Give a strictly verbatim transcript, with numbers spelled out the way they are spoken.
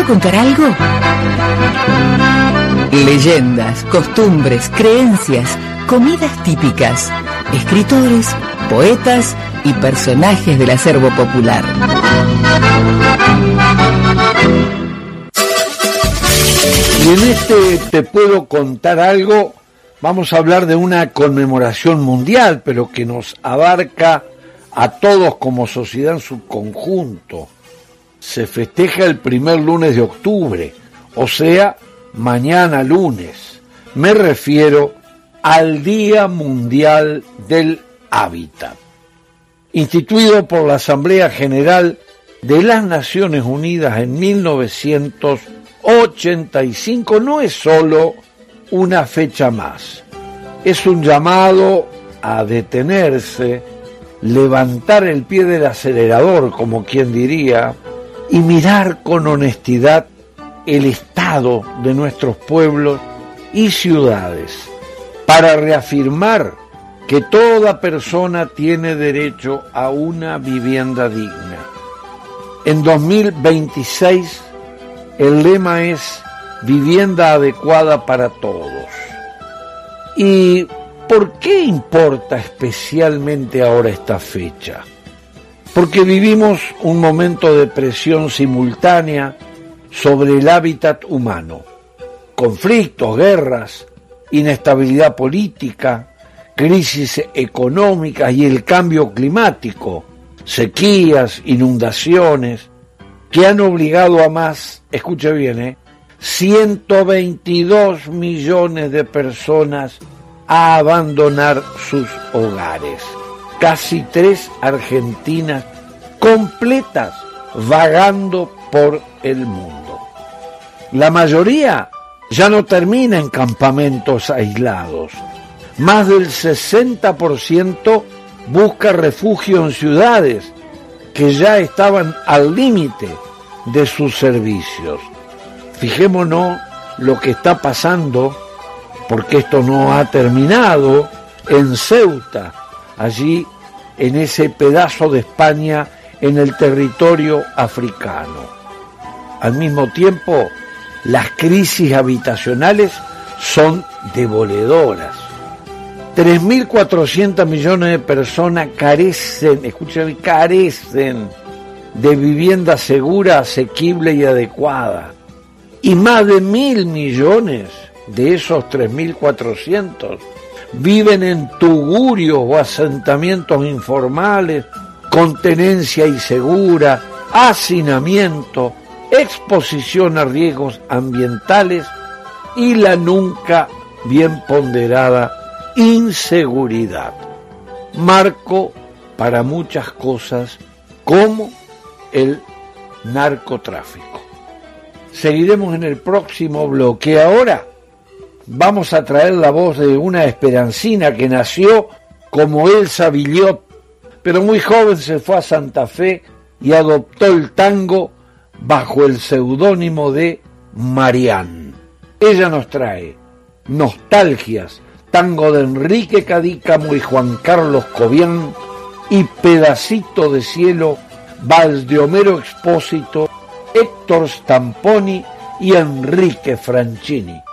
contar algo? Leyendas, costumbres, creencias, comidas típicas, escritores, poetas y personajes del acervo popular. Y en este Te Puedo Contar Algo vamos a hablar de una conmemoración mundial, pero que nos abarca a todos como sociedad en su conjunto. Se festeja el primer lunes de octubre, o sea, mañana lunes. Me refiero al Día Mundial del Hábitat, instituido por la Asamblea General de las Naciones Unidas en mil novecientos ochenta y cinco. No es solo una fecha más, es un llamado a detenerse, levantar el pie del acelerador, como quien diría, y mirar con honestidad el estado de nuestros pueblos y ciudades, para reafirmar que toda persona tiene derecho a una vivienda digna. En dos mil veintiséis el lema es vivienda adecuada para todos. ¿Y por qué importa especialmente ahora esta fecha? Porque vivimos un momento de presión simultánea sobre el hábitat humano. Conflictos, guerras, inestabilidad política, crisis económicas y el cambio climático, sequías, inundaciones, que han obligado a más, escuche bien, ¿eh? ciento veintidós millones de personas a abandonar sus hogares. Casi tres Argentinas completas vagando por el mundo. La mayoría ya no termina en campamentos aislados. Más del sesenta por ciento busca refugio en ciudades que ya estaban al límite de sus servicios. Fijémonos lo que está pasando, porque esto no ha terminado, en Ceuta, allí en ese pedazo de España, en el territorio africano. Al mismo tiempo, las crisis habitacionales son demoledoras. tres mil cuatrocientos millones de personas carecen, escuchen, carecen de vivienda segura, asequible y adecuada. Y más de mil millones de esos tres mil cuatrocientos viven en tugurios o asentamientos informales, con tenencia insegura, hacinamiento, exposición a riesgos ambientales y la nunca bien ponderada inseguridad. Marco para muchas cosas como el narcotráfico. Seguiremos en el próximo bloque. Ahora vamos a traer la voz de una esperancina que nació como Elsa Villot, pero muy joven se fue a Santa Fe y adoptó el tango bajo el seudónimo de Marián. Ella nos trae Nostalgias, tango de Enrique Cadícamo y Juan Carlos Cobian, y Pedacito de Cielo, vals de Homero Expósito, Héctor Stamponi y Enrique Franchini.